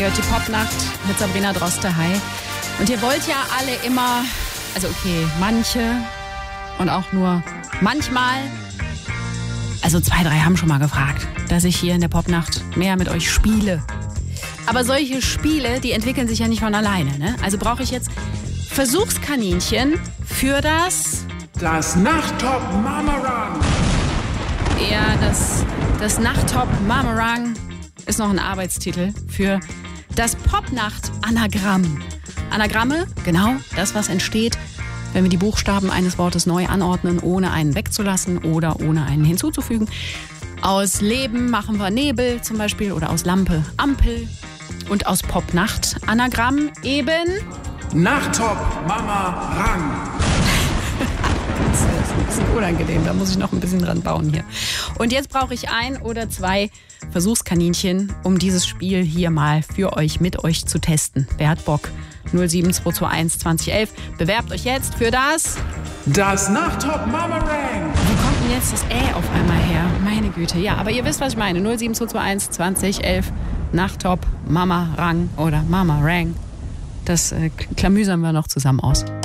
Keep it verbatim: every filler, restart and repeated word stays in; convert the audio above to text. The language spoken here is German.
Ihr hört die Popnacht mit Sabrina Droste-Hi. Und ihr wollt ja alle immer, also okay, manche und auch nur manchmal, also zwei, drei haben schon mal gefragt, dass ich hier in der Popnacht mehr mit euch spiele. Aber solche Spiele, die entwickeln sich ja nicht von alleine, ne? Also brauche ich jetzt Versuchskaninchen für das... Das Nachttop Mamarang. Ja, das, das Nachttop Mamarang ist noch ein Arbeitstitel für das Popnacht-Anagramm. Anagramme, genau das, was entsteht, wenn wir die Buchstaben eines Wortes neu anordnen, ohne einen wegzulassen oder ohne einen hinzuzufügen. Aus Leben machen wir Nebel zum Beispiel oder aus Lampe Ampel. Und aus Popnacht Anagramm eben Nachttop Mamarang. Das ist ein bisschen unangenehm, da muss ich noch ein bisschen dran bauen hier. Und jetzt brauche ich ein oder zwei Versuchskaninchen, um dieses Spiel hier mal für euch, mit euch zu testen. Wer hat Bock? null sieben zwei zwei eins zwanzig elf. Bewerbt euch jetzt für das... Das Nachttop Mamarang. Wo kommt denn jetzt das Ä auf einmal her? Meine Güte. Ja, aber ihr wisst, was ich meine. null sieben zwei zwei eins zwanzig elf. Nachttop Mamarang oder Mamarang. Das äh, klamüsern wir noch zusammen aus.